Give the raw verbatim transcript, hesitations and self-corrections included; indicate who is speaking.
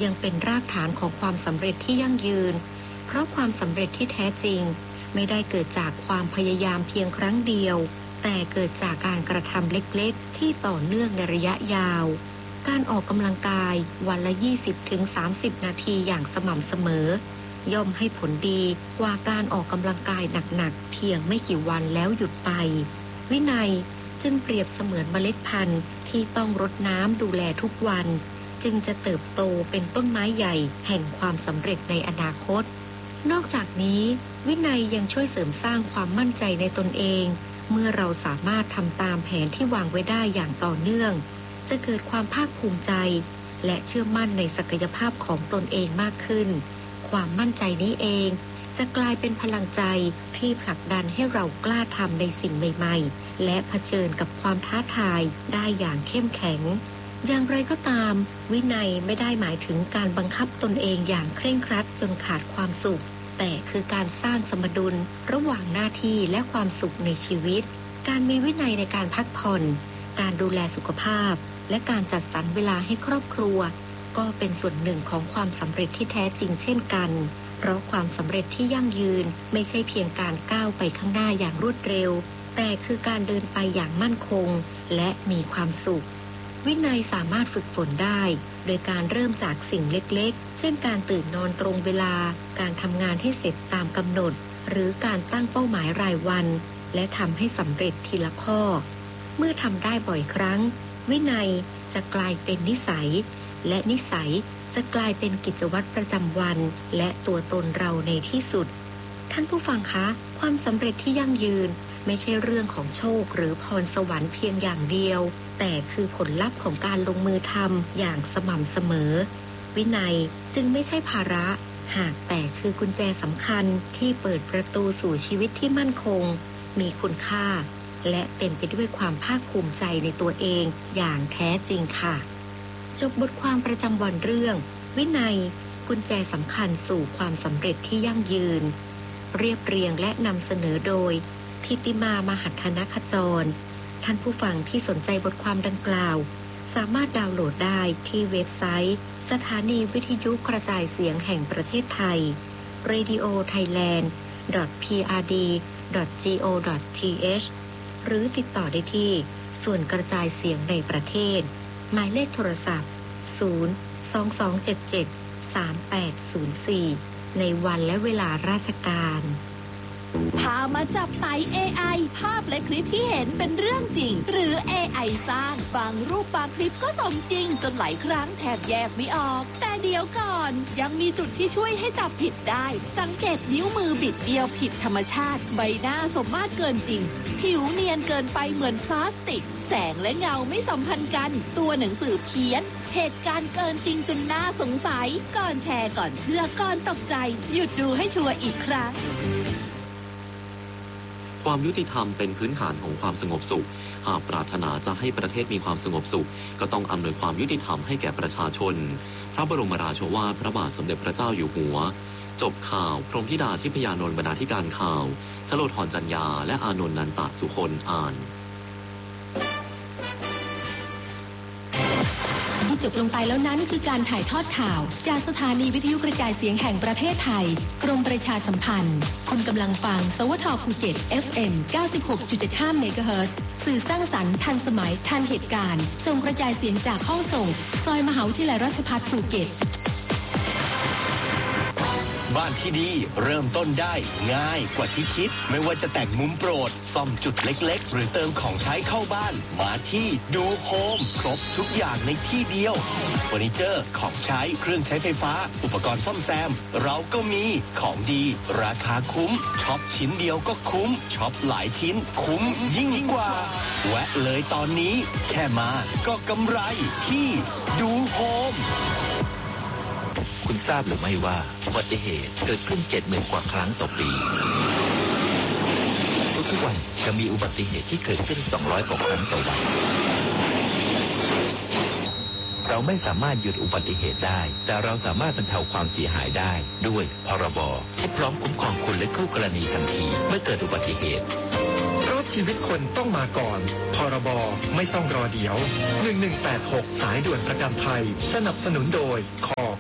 Speaker 1: ยังเป็นรากฐานของความสำเร็จที่ยั่งยืนเพราะความสำเร็จที่แท้จริงไม่ได้เกิดจากความพยายามเพียงครั้งเดียวแต่เกิดจากการกระทำเล็กๆที่ต่อเนื่องในระยะยาวการออกกำลังกายวันละ ยี่สิบถึงสามสิบ นาทีอย่างสม่ำเสมอย่อมให้ผลดีกว่าการออกกำลังกายหนักๆเพียงไม่กี่วันแล้วหยุดไปวินัยจึงเปรียบเสมือนเมล็ดพันธุ์ที่ต้องรดน้ำดูแลทุกวันจึงจะเติบโตเป็นต้นไม้ใหญ่แห่งความสำเร็จในอนาคตนอกจากนี้วินัยยังช่วยเสริมสร้างความมั่นใจในตนเองเมื่อเราสามารถทำตามแผนที่วางไว้ได้อย่างต่อเนื่องจะเกิดความภาคภูมิใจและเชื่อมั่นในศักยภาพของตนเองมากขึ้นความมั่นใจนี้เองจะกลายเป็นพลังใจที่ผลักดันให้เรากล้าทำในสิ่งใหม่ๆและเผชิญกับความท้าทายได้อย่างเข้มแข็งอย่างไรก็ตามวินัยไม่ได้หมายถึงการบังคับตนเองอย่างเคร่งครัดจนขาดความสุขแต่คือการสร้างสมดุลระหว่างหน้าที่และความสุขในชีวิตการมีวินัยในการพักผ่อนการดูแลสุขภาพและการจัดสรรเวลาให้ครอบครัวก็เป็นส่วนหนึ่งของความสำเร็จที่แท้จริงเช่นกันเพราะความสำเร็จที่ยั่งยืนไม่ใช่เพียงการก้าวไปข้างหน้าอย่างรวดเร็วแต่คือการเดินไปอย่างมั่นคงและมีความสุขวินัยสามารถฝึกฝนได้โดยการเริ่มจากสิ่งเล็กๆเช่นการตื่นนอนตรงเวลาการทำงานให้เสร็จตามกำหนดหรือการตั้งเป้าหมายรายวันและทำให้สำเร็จทีละข้อเมื่อทำได้บ่อยครั้งวินัยจะกลายเป็นนิสัยและนิสัยจะกลายเป็นกิจวัตรประจำวันและตัวตนเราในที่สุดท่านผู้ฟังคะความสำเร็จที่ยั่งยืนไม่ใช่เรื่องของโชคหรือพรสวรรค์เพียงอย่างเดียวแต่คือผลลัพธ์ของการลงมือทำอย่างสม่ำเสมอวินัยจึงไม่ใช่ภาระหากแต่คือกุญแจสำคัญที่เปิดประตูสู่ชีวิตที่มั่นคงมีคุณค่าและเต็มไปด้วยความภาคภูมิใจในตัวเองอย่างแท้จริงค่ะจบบทความประจำวันเรื่องวินัยกุญแจสำคัญสู่ความสำเร็จที่ยั่งยืนเรียบเรียงและนำเสนอโดยทิติมามหัฒนขจรท่านผู้ฟังที่สนใจบทความดังกล่าวสามารถดาวน์โหลดได้ที่เว็บไซต์สถานีวิทยุกระจายเสียงแห่งประเทศไทย เรดิโอไทยแลนด์ ดอท พี อาร์ ดี ดอท จี โอ ดอท ที เอช หรือติดต่อได้ที่ส่วนกระจายเสียงในประเทศหมายเลขโทรศัพท์ศูนย์ สอง สอง เจ็ด เจ็ด สาม แปด ศูนย์ สี่ ในวันและเวลาราชการพามาจับไต่ เอ ไอ ภาพและคลิปที่เห็นเป็นเรื่องจริงหรือ เอ ไอ สร้างบางรูปบางคลิปก็สมจริงจนหลายครั้งแทบแยกไม่ออกแต่เดี๋ยวก่อนยังมีจุดที่ช่วยให้จับผิดได้สังเกตนิ้วมือบิดเบี้ยวผิดธรรมชาติใบหน้าสมมาตรเกินจริงผิวเนียนเกินไปเหมือนพลาสติกแสงและเงาไม่สัมพันธ์กันตัวหนังสือเพี้ยนเหตุการณ์เกินจริงจนน่าสงสัยก่อนแชร์ก่อนเชื่อก่อนตกใจหยุดดูให้ชัวร์อีกครั้ง
Speaker 2: ความยุติธรรมเป็นพื้นฐานของความสงบสุขหากปรารถนาจะให้ประเทศมีความสงบสุขก็ต้องอำนวยความยุติธรรมให้แก่ประชาชนพระบรมราโชวาทพระบาทสมเด็จพระเจ้าอยู่หัวจบข่าวพรหมธิดาทิพยานนท์บรรณาธิการข่าวชโลธรจันยาและอานนท์นันตสุคนอ่าน
Speaker 3: ที่จบลงไปแล้วนั้นคือการถ่ายทอดข่าวจากสถานีวิทยุกระจายเสียงแห่งประเทศไทยกรมประชาสัมพันธ์คุณกำลังฟังสวทภูเก็ต เอฟ เอ็ม เก้าสิบหกจุดเจ็ดห้า เมกะเฮิรตซ์สื่อสร้างสรรค์ทันสมัยทันเหตุการณ์ส่งกระจายเสียงจากห้องส่งซอยมหาวิทยาลัยราชภัฏภูเก็ต
Speaker 4: บ้านที่ดีเริ่มต้นได้ง่ายกว่าที่คิดไม่ว่าจะแต่งมุมโปรดซ่อมจุดเล็กๆหรือเติมของใช้เข้าบ้านมาที่ดูโฮมครบทุกอย่างในที่เดียวเฟอร์นิเจอร์ของใช้เครื่องใช้ไฟฟ้าอุปกรณ์ซ่อมแซมเราก็มีของดีราคาคุ้มช็อปชิ้นเดียวก็คุ้มช็อปหลายชิ้นคุ้มยิ่งกว่าแวะเลยตอนนี้แค่มาก็กำไรที่ดูโฮม
Speaker 5: คุณทราบหรือไม่ว่าอุบัติเหตุเกิดขึ้น เจ็ดหมื่น กว่าครั้งต่อปีทุกวันจะมีอุบัติเหตุที่เกิดขึ้นสองร้อยกว่าครั้งต่อวันเราไม่สามารถหยุดอุบัติเหตุได้แต่เราสามารถบรรเทาความเสียหายได้ด้วยพรบที่พร้อมคุ้มครองคุณและคู่กรณีทันทีเมื่อเกิดอุบัติเหตุ
Speaker 6: เพราะชีวิตคนต้องมาก่อนพรบไม่ต้องรอเดี๋ยวหนึ่งหนึ่งแปดหกสายด่วนประกันภัยสนับสนุนโดยคอ